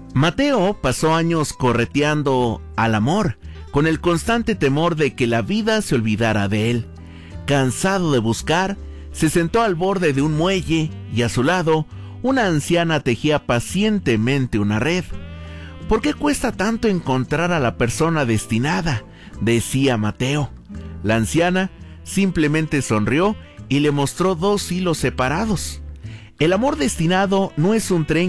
Mateo pasó años correteando al amor, con el constante temor de que la vida se olvidara de él. Cansado de buscar, se sentó al borde de un muelle y a su lado, una anciana tejía pacientemente una red. ¿Por qué cuesta tanto encontrar a la persona destinada?, decía Mateo. La anciana simplemente sonrió y le mostró dos hilos separados. El amor destinado no es un tren